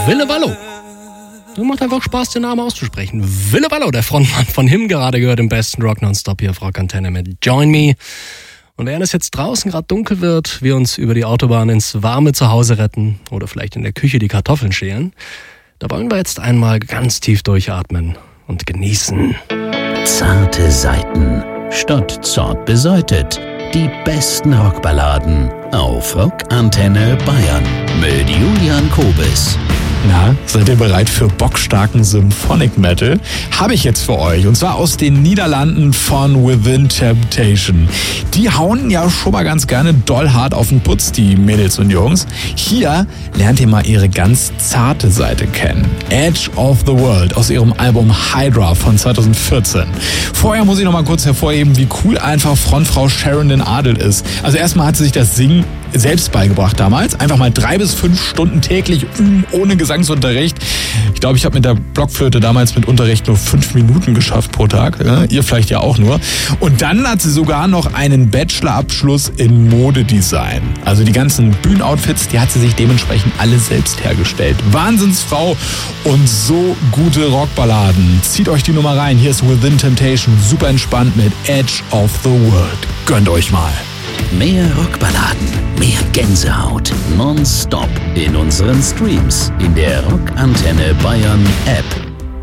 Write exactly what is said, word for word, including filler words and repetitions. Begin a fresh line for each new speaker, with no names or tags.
Wille Wallo. Das macht einfach Spaß, den Namen auszusprechen. Wille Wallo, der Frontmann von Him, gerade gehört im besten Rock Nonstop hier auf Rock Antenne mit Join Me. Und während es jetzt draußen gerade dunkel wird, wir uns über die Autobahn ins warme Zuhause retten oder vielleicht in der Küche die Kartoffeln schälen, da wollen wir jetzt einmal ganz tief durchatmen und genießen.
Zarte Saiten statt zart beseitet. Die besten Rockballaden auf Rock Antenne Bayern mit Julian Kobis.
Na, seid ihr bereit für bockstarken Symphonic Metal? Habe ich jetzt für euch. Und zwar aus den Niederlanden von Within Temptation. Die hauen ja schon mal ganz gerne doll hart auf den Putz, die Mädels und Jungs. Hier lernt ihr mal ihre ganz zarte Seite kennen. Edge of the World aus ihrem Album Hydra von zwanzig vierzehn. Vorher muss ich noch mal kurz hervorheben, wie cool einfach Frontfrau Sharon den Adel ist. Also erstmal hat sie sich das Singen selbst beigebracht damals. Einfach mal drei bis fünf Stunden täglich üben, ohne Gesangsunterricht. Ich glaube, ich habe mit der Blockflöte damals mit Unterricht nur fünf Minuten geschafft pro Tag. Ja, ihr vielleicht ja auch nur. Und dann hat sie sogar noch einen Bachelorabschluss in Modedesign. Also die ganzen Bühnenoutfits, die hat sie sich dementsprechend alle selbst hergestellt. Wahnsinnsfrau und so gute Rockballaden. Zieht euch die Nummer rein. Hier ist Within Temptation. Super entspannt mit Edge of the World. Gönnt euch mal.
Mehr Rockballaden, mehr Gänsehaut, nonstop in unseren Streams, in der Rock Antenne Bayern App